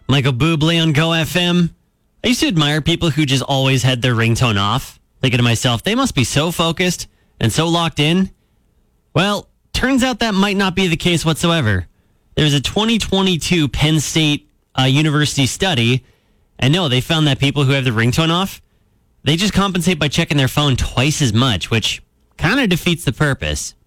Michael Bublé on Go FM. I used to admire people who just always had their ringtone off. Thinking to myself, they must be so focused and so locked in. Well, turns out that might not be the case whatsoever. There's a 2022 Penn State University study, and no, they found that people who have the ringtone off, they just compensate by checking their phone twice as much, which kind of defeats the purpose.